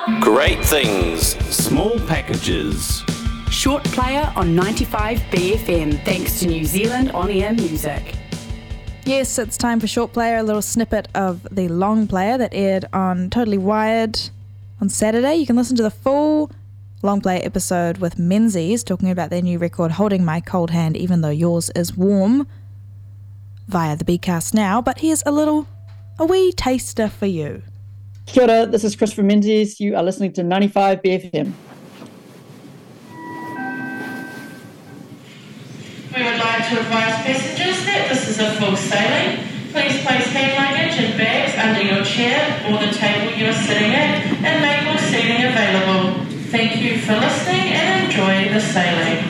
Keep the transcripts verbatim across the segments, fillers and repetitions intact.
Great things, small packages. Short player on ninety-five B F M, thanks to New Zealand On-Air Music. Yes, it's time for Short Player, a little snippet of the Long Player that aired on Totally Wired on Saturday. You can listen to the full Long Player episode with Menzies talking about their new record, Holding My Cold Hand Even Though Yours Is Warm, via the Bcast now. But here's a little, a wee taster for you. Kia ora, this is Christopher Menzies. You are listening to ninety-five B F M. We would like to advise passengers that this is a full sailing. Please place hand luggage and bags under your chair or the table you are sitting at and make all seating available. Thank you for listening and enjoy the sailing.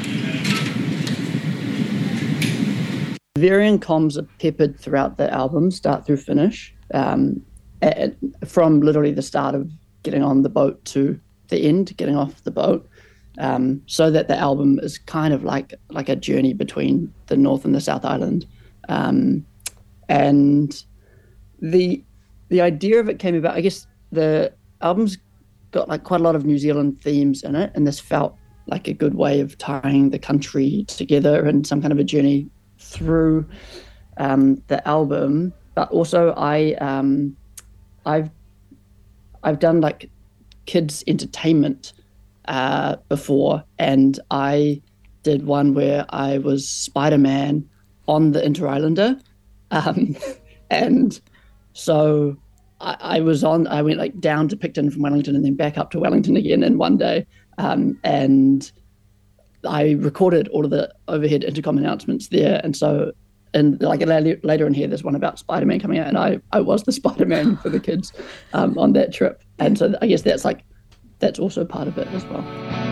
Varying comms are peppered throughout the album, start through finish, um, at, from literally the start of getting on the boat to the end, getting off the boat. Um, so that the album is kind of like like a journey between the North and the South Island, um, and the the idea of it came about. I guess the album's got like quite a lot of New Zealand themes in it, and this felt like a good way of tying the country together and some kind of a journey through um, the album. But also, I um, I've I've done like kids entertainment uh before, and I did one where I was Spider-Man on the Inter-Islander, um and so I, I was on I went like down to Picton from Wellington and then back up to Wellington again in one day, um and I recorded all of the overhead intercom announcements there. And so and like later in here there's one about Spider-Man coming out, and I I was the Spider-Man for the kids um on that trip. And so I guess that's like that's also part of it as well.